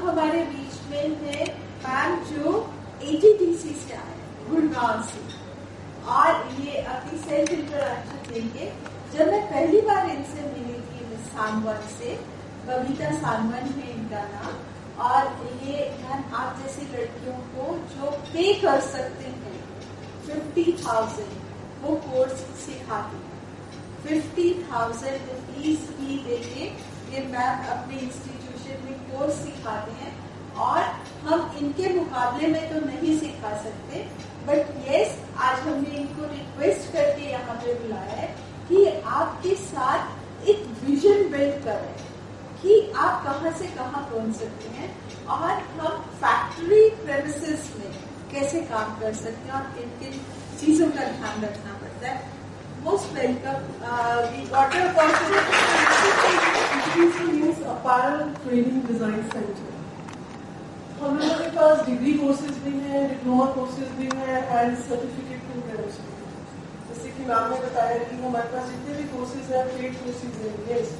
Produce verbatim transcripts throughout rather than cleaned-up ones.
हमारे बीच में है मैम जो एटीटीसी से आए गुड़गांव से, और ये अपनी सेल्फ इंट्रोडक्शन देंगे। जब मैं पहली बार इनसे मिली थी मिस सानवन से, बबीता सानवन है इनका नाम, और ये मैम आप जैसी लड़कियों को जो पे कर सकते हैं फिफ्टी थाउजेंड वो कोर्स सिखाती है। फिफ्टी थाउजेंड फीस भी देके ये मैम अपने इंस्टीट्यूशन में कोर्स सिखाते हैं, और हम इनके मुकाबले में तो नहीं सिखा सकते, बट यस आज हमने इनको रिक्वेस्ट करके यहाँ पे बुलाया है कि आपके साथ एक विजन बिल्ड करें कि आप कहाँ से कहाँ पहुँच सकते हैं, और हम फैक्ट्री प्रेमिसेस में कैसे काम कर सकते हैं और किन किन चीजों का ध्यान रखना पड़ता है। Most welcome. We got a opportunity apparel training design centre. हम लोगों के पास डिग्री कोर्सेज भी हैं, डिप्लोमा कोर्सेज भी हैं एंड सर्टिफिकेट प्रोग्राम्स भी हैं। जैसे कि मैम ने बताया कि हमारे पास जितने भी कोर्सेज हैं पेड कोर्सेज हैं। यस,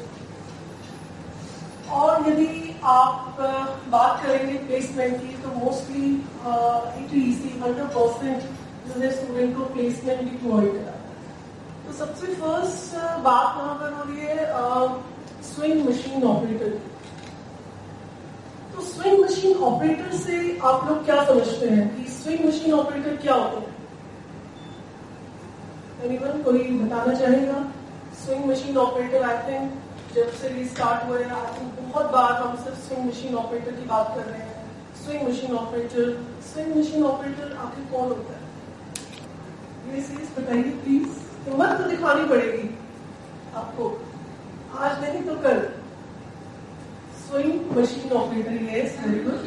और यदि आप बात करेंगे प्लेसमेंट की तो मोस्टली एटीईसी हंड्रेड परसेंट जो है स्टूडेंट को प्लेसमेंट भी प्रोवाइड करा। तो सबसे फर्स्ट बात वहां पर हो रही है स्विंग मशीन ऑपरेटर की। तो स्विंग मशीन ऑपरेटर से आप लोग क्या समझते हैं कि स्विंग मशीन ऑपरेटर क्या होता है? एनीवन कोई बताना चाहेगा? Swing machine operator I think जब से ये स्टार्ट हुआ है आई थिंक बहुत बार हम सिर्फ स्विंग मशीन ऑपरेटर की बात कर रहे हैं। Swing machine operator swing machine operator आखिर कौन होता है? ये चीज बताइए प्लीज। हिम्मत तो दिखानी पड़ेगी आपको, आज नहीं तो कल। Swing machine operator, yes very good.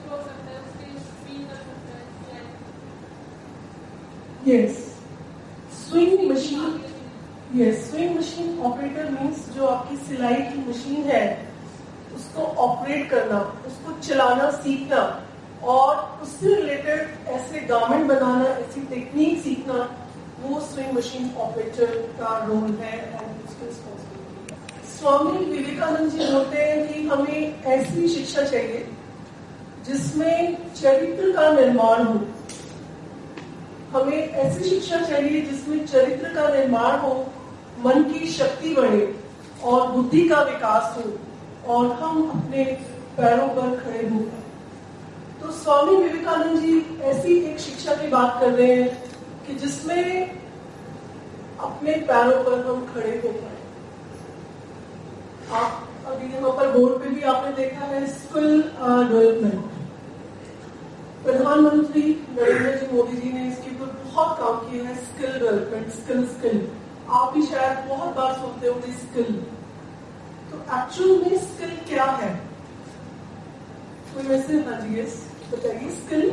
Yes, swing machine, yes swing machine operator means जो आपकी सिलाई की मशीन है उसको ऑपरेट करना, उसको चलाना सीखना, और उससे रिलेटेड ऐसे गारमेंट बनाना, ऐसी टेक्निक सीखना, वो स्विंग मशीन ऑपरेटर का रोल है एंड उसकी रिस्पॉन्सिबिलिटी है। स्वामी विवेकानंद जी बोलते हैं कि हमें ऐसी शिक्षा चाहिए जिसमें चरित्र का निर्माण हो। हमें ऐसी शिक्षा चाहिए जिसमें चरित्र का निर्माण हो, मन की शक्ति बढ़े और बुद्धि का विकास हो, और हम अपने पैरों पर खड़े हो। तो स्वामी विवेकानंद जी ऐसी एक शिक्षा की बात कर रहे हैं कि जिसमें अपने पैरों पर हम खड़े हो पाए। आप अभी यहाँ पर बोर्ड पे भी आपने देखा है स्किल डेवलपमेंट। प्रधानमंत्री नरेंद्र जी मोदी जी ने इसके ऊपर बहुत काम किया है। स्किल डेवलपमेंट, स्किल स्किल आप भी शायद बहुत बार सुनते होंगे स्किल। तो एक्चुअल में स्किल क्या है? कोई वैसे हाँ जी यस बताइए। स्किल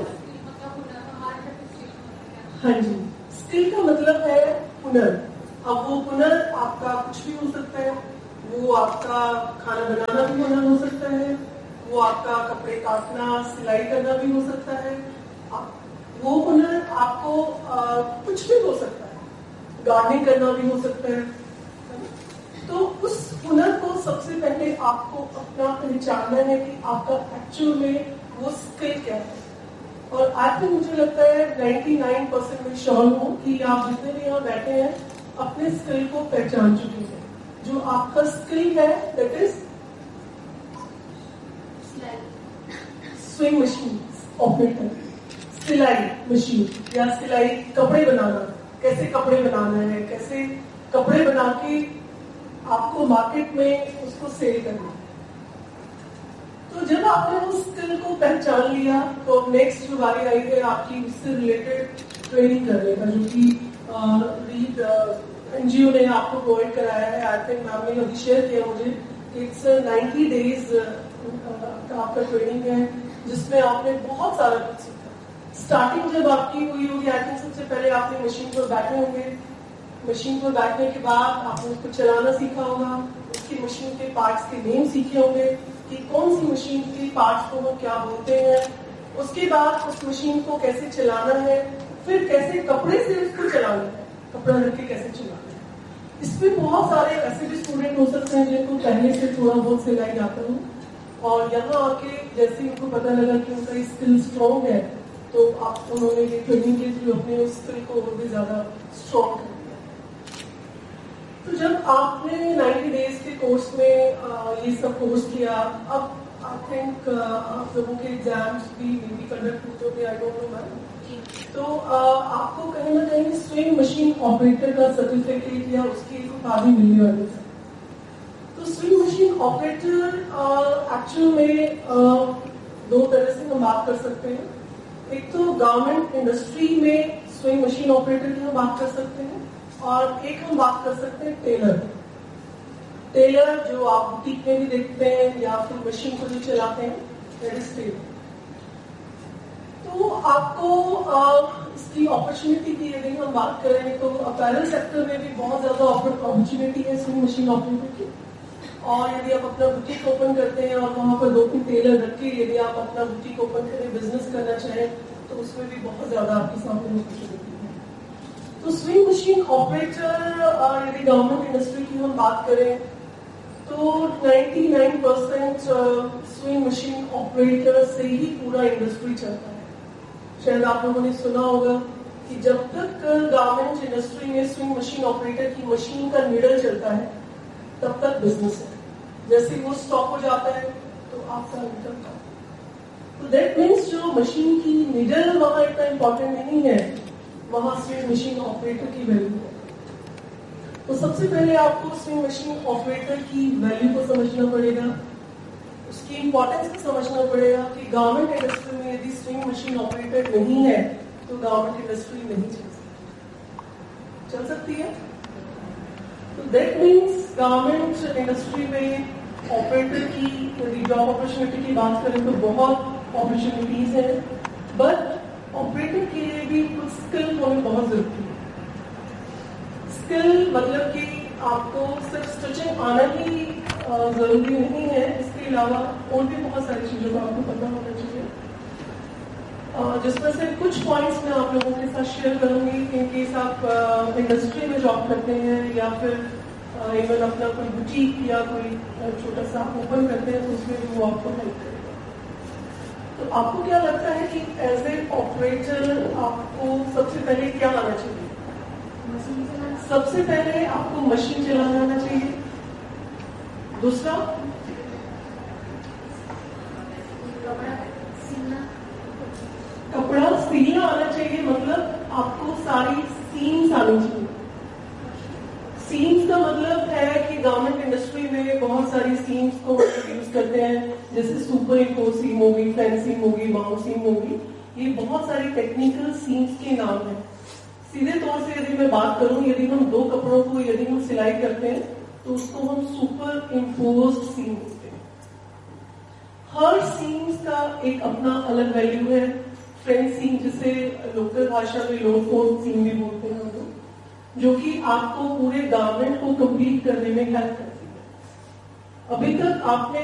हाँ जी, स्किल का मतलब है हुनर। अब वो हुनर आपका कुछ भी हो सकता है। वो आपका खाना बनाना भी हुनर हो सकता है, वो आपका कपड़े काटना सिलाई करना भी हो सकता है, आप, वो हुनर आपको आ, कुछ भी हो सकता है, गार्डनिंग करना भी हो सकता है। तो उस हुनर को सबसे पहले आपको अपना पहचानना है कि आपका एक्चुअल में वो स्किल क्या है। और आज भी मुझे लगता है निन्यानवे परसेंट में श्योर हूँ कि आप जितने भी यहाँ बैठे हैं अपने स्किल को पहचान चुके हैं। जो आपका स्किल है that is swing machine operator, सिलाई मशीन या सिलाई कपड़े बनाना, कैसे कपड़े बनाना है, कैसे कपड़े बना के आपको मार्केट में उसको सेल करना है। तो जब आपने उस स्किल को पहचान लिया तो नेक्स्ट जो बारी आई है आपकी उससे रिलेटेड ट्रेनिंग करने का, जो कि रीड एनजीओ ने आपको प्रोवाइड कराया है। आई थिंक मैम ने अभी शेयर किया मुझे, इट्स नाइन्टी डेज का आपका ट्रेनिंग है जिसमें आपने बहुत सारा कुछ सीखा। स्टार्टिंग जब आपकी हुई होगी आई थिंक सबसे पहले आपने मशीन पर बैठे होंगे। मशीन पर बैठने के बाद आपने उसको चलाना सीखा होगा, उसकी मशीन के पार्ट्स के नेम सीखे होंगे कि कौन सी मशीन के पार्ट्स को वो क्या बोलते हैं। उसके बाद उस मशीन को कैसे चलाना है, फिर कैसे कपड़े से उसको चलाना है, कपड़ा रख के कैसे चलाना है। इसमें बहुत सारे ऐसे भी स्टूडेंट हो सकते हैं जिनको पहले से थोड़ा बहुत सिलाई आता हो, और यहाँ आके जैसे उनको पता लगा कि उनका ये स्किल स्ट्रॉन्ग है, तो आप उन्होंने ये ट्रेनिंग के थ्रू अपने उस स्किल को और भी ज्यादा स्ट्रॉन्ग कर दिया। तो जब आपने नाइन्टी डेज के कोर्स में आ, ये सब कोर्स किया, अब आई थिंक आप लोगों के एग्जाम्स भी मे बी कंडक्ट होते, आई डोंट नो मैम, तो uh, आपको कहीं ना कहीं स्विंग मशीन ऑपरेटर का सर्टिफिकेट या उसकी एक उपाधि मिलने वाली है। तो स्विंग मशीन ऑपरेटर एक्चुअल में uh, दो तरह से हम बात कर सकते हैं। एक तो गारमेंट इंडस्ट्री में स्विंग मशीन ऑपरेटर की हम बात कर सकते हैं, और एक हम बात कर सकते हैं टेलर। टेलर जो आप बुटीक में भी देखते हैं या फिर मशीन को जो चलाते हैं, दैट इज टेलर। तो आपको आ, इसकी अपॉर्चुनिटी की यदि हम बात करें तो अपैरल सेक्टर में भी बहुत ज्यादा अपॉर्चुनिटी है स्विंग मशीन ऑपरेटर की। और यदि आप अपना बुटीक ओपन करते हैं और वहां पर दो तीन टेलर रख के यदि आप अपना बुटीक ओपन करें, बिजनेस करना चाहें, तो उसमें भी बहुत ज्यादा आपके सामने अपॉर्चुनिटी है। तो स्विंग मशीन ऑपरेटर और यदि गवर्नमेंट इंडस्ट्री की हम बात करें तो निन्यानवे परसेंट स्विंग मशीन ऑपरेटर से ही पूरा इंडस्ट्री चलता है। शायद आप लोगों ने सुना होगा कि जब तक गारमेंट इंडस्ट्री में स्विंग मशीन ऑपरेटर की मशीन का नीडल चलता है तब तक बिजनेस है। जैसे वो स्टॉप हो जाता है तो आपका इनकम कम। तो दैट मीन्स जो मशीन की नीडल वहां इतना इंपॉर्टेंट नहीं है, वहां स्विंग मशीन ऑपरेटर की वैल्यू है। तो सबसे पहले आपको स्विंग मशीन ऑपरेटर की वैल्यू को समझना पड़ेगा, उसकी इंपॉर्टेंस को समझना पड़ेगा कि गारमेंट इंडस्ट्री में यदि स्विंग मशीन ऑपरेटर नहीं है तो गारमेंट इंडस्ट्री नहीं चल सकती चल सकती है। तो दैट मीन्स गारमेंट इंडस्ट्री में ऑपरेटर की यदि जॉब अपॉर्चुनिटी की बात करें तो बहुत अपॉर्चुनिटीज हैं, बट ऑपरेटर के लिए भी कुछ स्किल होनी बहुत जरूरी है। स्किल मतलब कि आपको सिर्फ स्टिचिंग आना ही जरूरी नहीं है, इसके अलावा और भी बहुत सारी चीजों का आपको पता होना चाहिए, जिसमें से कुछ पॉइंट्स मैं आप लोगों के साथ शेयर करूंगी। इन केस आप इंडस्ट्री में जॉब करते हैं या फिर इवन अपना कोई बुटीक या कोई छोटा सा ओपन करते हैं तो उसमें भी वो आपको हेल्प करेगा। तो आपको क्या लगता है कि एज ए ऑपरेटर आपको सबसे पहले क्या आना चाहिए? सबसे पहले आपको मशीन चलाना आना चाहिए। दूसरा, कपड़ा सीना आना चाहिए, मतलब आपको सारी सीम्स आनी चाहिए। सीम्स का मतलब है कि गारमेंट इंडस्ट्री में बहुत सारी सीम्स को यूज करते हैं, जैसे सुपर इम्पोज सीम होगी, फैन सीम होगी, बाउंड सीम होगी। ये बहुत सारी टेक्निकल सीम्स के नाम है। सीधे तौर से यदि मैं बात करूं, यदि हम दो कपड़ों को यदि हम सिलाई करते हैं तो उसको हम सुपर इम्पोज सीम बोलते हैं। हर सीम्स का एक अपना अलग वैल्यू है। फ्रेंच सीम, जिसे लोकल भाषा में लो फोर्थ सीम भी बोलते हैं हम लोग, जो कि आपको पूरे गारमेंट को कंप्लीट करने में हेल्प करती है। अभी तक आपने